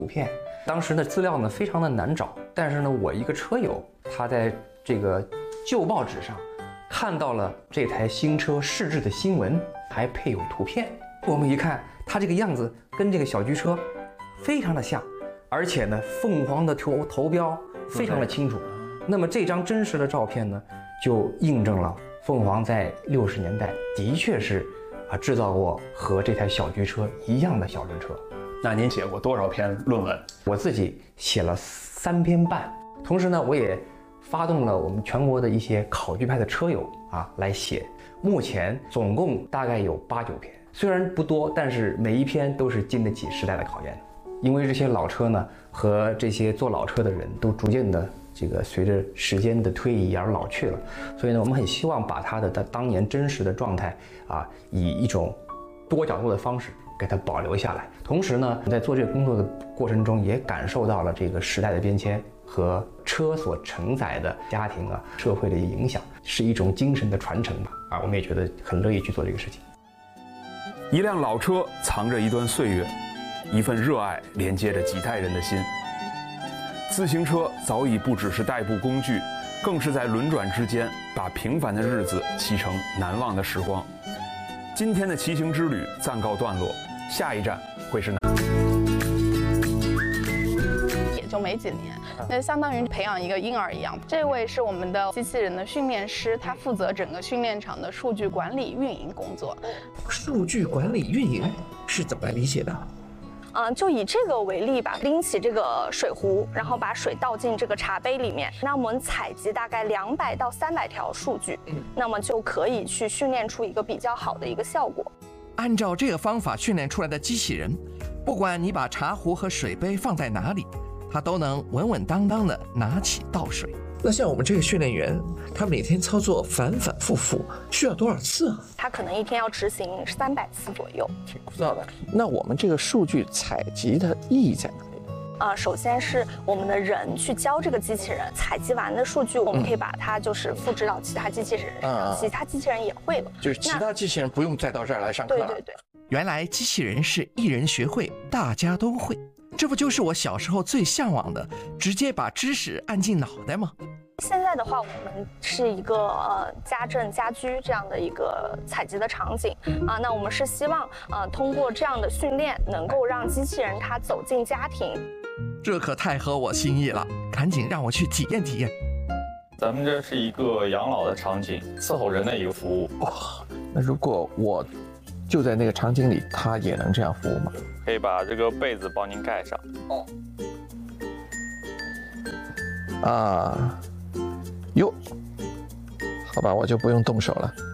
图片。当时的资料呢非常的难找，但是呢，我一个车友他在这个旧报纸上看到了这台新车试制的新闻，还配有图片。我们一看，它这个样子跟这个小桔车非常的像，而且呢，凤凰的头标非常的清楚。那么这张真实的照片呢，就印证了凤凰在60年代的确是制造过和这台小桔车一样的小轮车。 那您写过多少篇论文？ 我自己写了3篇半，同时呢，我也发动了我们全国的一些考据派的车友来写，目前总共大概有8、9篇，虽然不多，但是每一篇都是经得起时代的考验的。因为这些老车呢和这些做老车的人都逐渐的随着时间的推移而老去了，所以呢，我们很希望把它的当年真实的状态以一种多角度的方式给它保留下来。同时呢，在做这个工作的过程中，也感受到了这个时代的变迁和车所承载的家庭社会的影响，是一种精神的传承吧。我们也觉得很乐意去做这个事情。 一辆老车藏着一段岁月，一份热爱连接着几代人的心。自行车早已不只是代步工具，更是在轮转之间把平凡的日子骑成难忘的时光。今天的骑行之旅暂告段落，下一站会是哪？ 也就没几年，那相当于培养一个婴儿一样。这位是我们的机器人的训练师，他负责整个训练场的数据管理运营工作。 数据管理运营是怎么来理解的？ 就以这个为例吧，拎起这个水壶，然后把水倒进这个茶杯里面，那我们采集大概200到300条数据，那么就可以去训练出一个比较好的一个效果。 按照这个方法训练出来的机器人，不管你把茶壶和水杯放在哪里，它都能稳稳当当的拿起倒水。那像我们这个训练员，他每天操作反反复复，需要多少次啊？ 他可能一天要执行300次左右， 挺枯燥的。那我们这个数据采集的意义在哪里？ 首先是我们的人去教这个机器人，采集完的数据，我们可以把它就是复制到其他机器人身上，其他机器人也会了， 就是其他机器人不用再到这儿来上课了。 对。 原来机器人是一人学会，大家都会。这不就是我小时候最向往的，直接把知识按进脑袋吗？ 现在的话，我们是一个家政家居这样的一个采集的场景那我们是希望通过这样的训练，能够让机器人它走进家庭。 这可太合我心意了，赶紧让我去体验体验。 咱们这是一个养老的场景，伺候人的一个服务。 那如果我就在那个场景里，它也能这样服务吗？ 可以把这个被子帮您盖上。 哟，好吧，我就不用动手了。